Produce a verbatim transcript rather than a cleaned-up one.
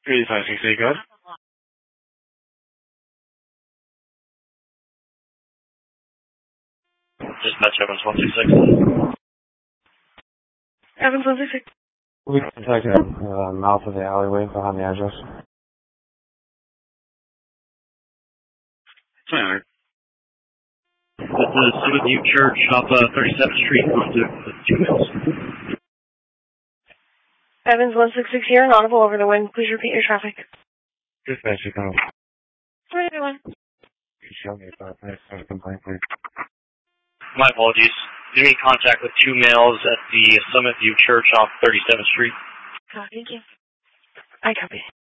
thirty-five six eight, good. Dispatch Evans one six six. Evans one six six. We contacted uh, mouth of the alleyway behind the address. Sorry. This is Summit View Church off uh, thirty-seventh Street. Two minutes. Evans one six six here, inaudible over the wind. Please repeat your traffic. Dispatch, you can. Sorry, everyone. Can you show me about that complaint, please? My apologies. You made contact with two males at the Summit View Church off thirty-seventh Street. Oh, thank you. I copy.